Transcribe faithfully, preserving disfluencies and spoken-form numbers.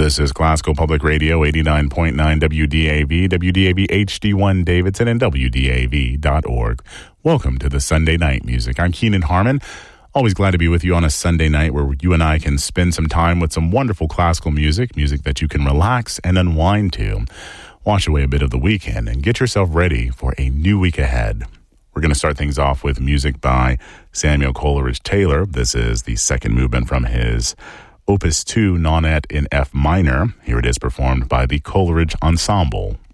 This is Glasgow Public Radio, eighty-nine point nine W D A V, W D A V H D one Davidson, and W D A V dot org. Welcome to the Sunday Night Music. I'm Keenan Harmon. Always glad to be with you on a Sunday night where you and I can spend some time with some wonderful classical music, music that you can relax and unwind to. Wash away a bit of the weekend and get yourself ready for a new week ahead. We're going to start things off with music by Samuel Coleridge Taylor. This is the second movement from his Opus two Nonet in F minor. Here it is performed by the Coleridge Ensemble.